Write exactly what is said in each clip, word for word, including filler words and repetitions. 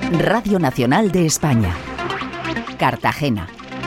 Radio Nacional de España. Cartagena.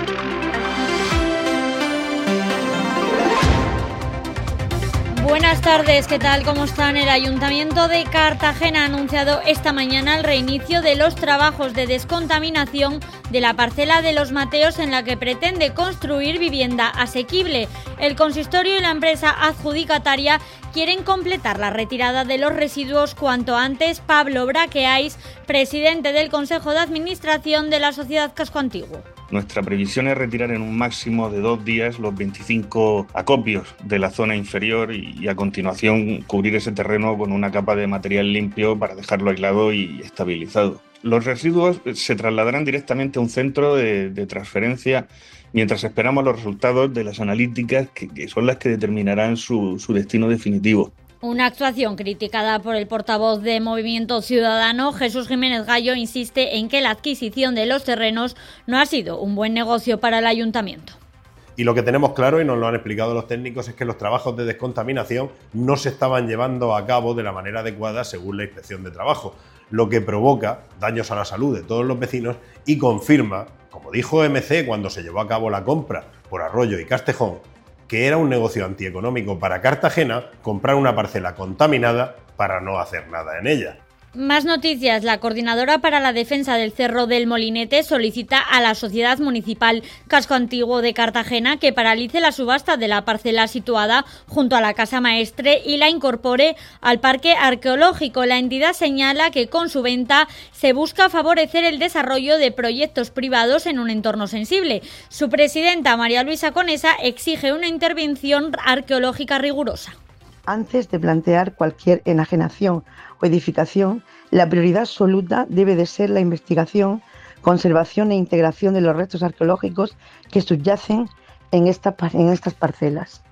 Buenas tardes, ¿qué tal? ¿Cómo están? El Ayuntamiento de Cartagena ha anunciado esta mañana el reinicio de los trabajos de descontaminación de la parcela de Los Mateos en la que pretende construir vivienda asequible. El consistorio y la empresa adjudicataria quieren completar la retirada de los residuos cuanto antes. Pablo Braqueais, presidente del Consejo de Administración de la Sociedad Casco Antiguo. Nuestra previsión es retirar en un máximo de dos días los veinticinco acopios de la zona inferior y, y a continuación cubrir ese terreno con una capa de material limpio para dejarlo aislado y estabilizado. Los residuos se trasladarán directamente a un centro de, de transferencia mientras esperamos los resultados de las analíticas que, que son las que determinarán su, su destino definitivo. Una actuación criticada por el portavoz de Movimiento Ciudadano, Jesús Jiménez Gallo, insiste en que la adquisición de los terrenos no ha sido un buen negocio para el ayuntamiento. Y lo que tenemos claro, y nos lo han explicado los técnicos, es que los trabajos de descontaminación no se estaban llevando a cabo de la manera adecuada según la Inspección de Trabajo, lo que provoca daños a la salud de todos los vecinos y confirma, como dijo M C cuando se llevó a cabo la compra por Arroyo y Castejón, que era un negocio antieconómico para Cartagena comprar una parcela contaminada para no hacer nada en ella. Más noticias. La Coordinadora para la Defensa del Cerro del Molinete solicita a la Sociedad Municipal Casco Antiguo de Cartagena que paralice la subasta de la parcela situada junto a la Casa Maestre y la incorpore al Parque Arqueológico. La entidad señala que con su venta se busca favorecer el desarrollo de proyectos privados en un entorno sensible. Su presidenta, María Luisa Conesa, exige una intervención arqueológica rigurosa. Antes de plantear cualquier enajenación o edificación, la prioridad absoluta debe de ser la investigación, conservación e integración de los restos arqueológicos que subyacen en, esta, en estas parcelas.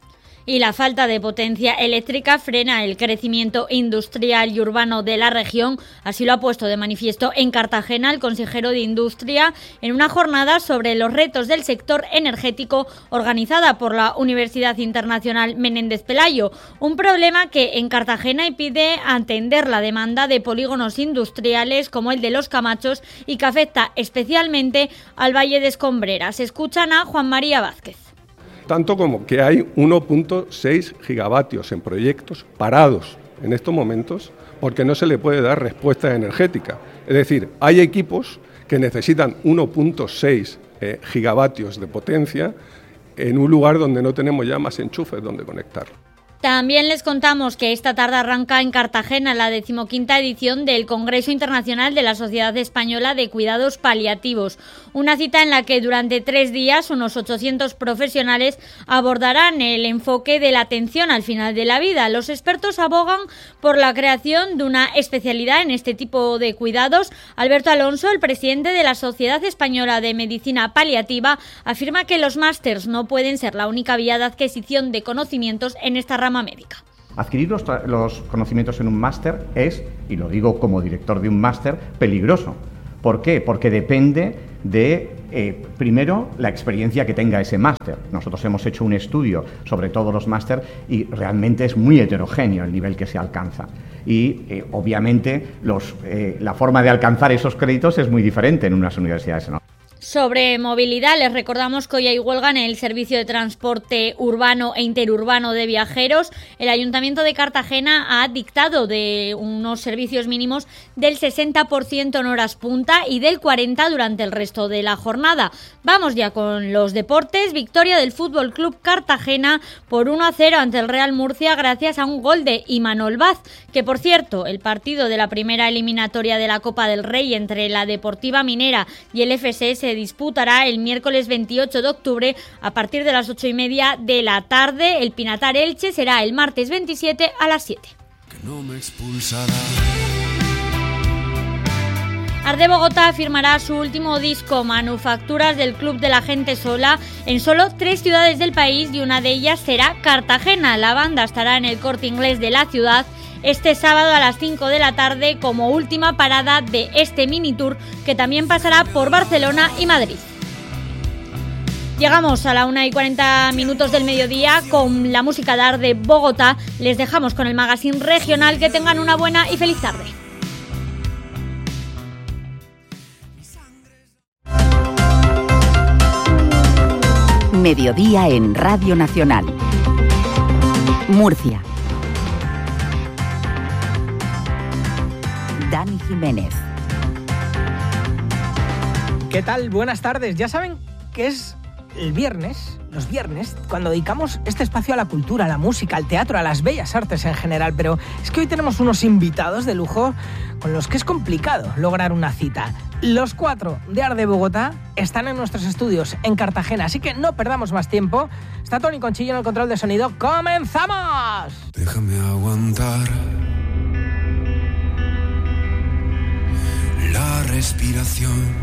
Y la falta de potencia eléctrica frena el crecimiento industrial y urbano de la región. Así lo ha puesto de manifiesto en Cartagena el consejero de Industria en una jornada sobre los retos del sector energético organizada por la Universidad Internacional Menéndez Pelayo. Un problema que en Cartagena impide atender la demanda de polígonos industriales como el de Los Camachos y que afecta especialmente al Valle de Escombreras. Escuchan a Juan María Vázquez. Tanto como que hay uno punto seis gigavatios en proyectos parados en estos momentos porque no se le puede dar respuesta energética. Es decir, hay equipos que necesitan uno punto seis eh, gigavatios de potencia en un lugar donde no tenemos ya más enchufes donde conectar. También les contamos que esta tarde arranca en Cartagena la decimoquinta edición del Congreso Internacional de la Sociedad Española de Cuidados Paliativos, una cita en la que durante tres días unos ochocientos profesionales abordarán el enfoque de la atención al final de la vida. Los expertos abogan por la creación de una especialidad en este tipo de cuidados. Alberto Alonso, el presidente de la Sociedad Española de Medicina Paliativa, afirma que los másters no pueden ser la única vía de adquisición de conocimientos en esta rama médica. Adquirir los, tra- los conocimientos en un máster es, y lo digo como director de un máster, peligroso. ¿Por qué? Porque depende de, eh, primero, la experiencia que tenga ese máster. Nosotros hemos hecho un estudio sobre todos los máster y realmente es muy heterogéneo el nivel que se alcanza. Y, eh, obviamente, los, eh, la forma de alcanzar esos créditos es muy diferente en unas universidades, ¿no? Sobre movilidad, les recordamos que hoy hay huelga en el servicio de transporte urbano e interurbano de viajeros. El Ayuntamiento de Cartagena ha dictado de unos servicios mínimos del sesenta por ciento en horas punta y del cuarenta por ciento durante el resto de la jornada. Vamos ya con los deportes. Victoria del Fútbol Club Cartagena por uno a cero ante el Real Murcia gracias a un gol de Imanol Vaz, que por cierto, el partido de la primera eliminatoria de la Copa del Rey entre la Deportiva Minera y el F S S se disputará el miércoles veintiocho de octubre a partir de las ocho y media de la tarde. El Pinatar Elche será el martes veintisiete a las siete. Que no me expulsará. Arde Bogotá firmará su último disco, Manufacturas del Club de la Gente Sola, en solo tres ciudades del país y una de ellas será Cartagena. La banda estará en el Corte Inglés de la ciudad este sábado a las cinco de la tarde como última parada de este mini tour que también pasará por Barcelona y Madrid. Llegamos a la una y cuarenta minutos del mediodía con la música de Arde Bogotá. Les dejamos con el magazine regional. Que tengan una buena y feliz tarde. Mediodía en Radio Nacional. Murcia. Dani Jiménez. ¿Qué tal? Buenas tardes. Ya saben que es el viernes, los viernes, cuando dedicamos este espacio a la cultura, a la música, al teatro, a las bellas artes en general, pero es que hoy tenemos unos invitados de lujo con los que es complicado lograr una cita. Los cuatro de Art de Bogotá están en nuestros estudios en Cartagena, así que no perdamos más tiempo. Está Tony Conchillo en el control de sonido. ¡Comenzamos! Déjame aguantar la respiración.